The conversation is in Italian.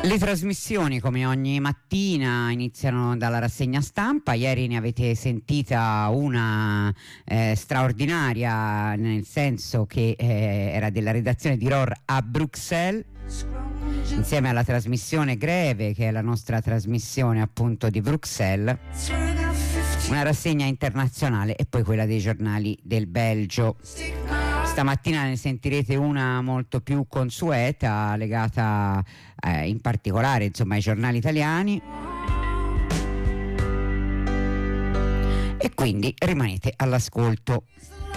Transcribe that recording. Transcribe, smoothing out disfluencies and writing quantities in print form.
Le trasmissioni, come ogni mattina, iniziano dalla rassegna stampa. Ieri ne avete sentita una straordinaria, nel senso che era della redazione di ROR a Bruxelles, insieme alla trasmissione Greve, che è la nostra trasmissione appunto di Bruxelles, una rassegna internazionale, e poi quella dei giornali del Belgio. Stamattina ne sentirete una molto più consueta, legata in particolare, insomma, ai giornali italiani, e quindi rimanete all'ascolto.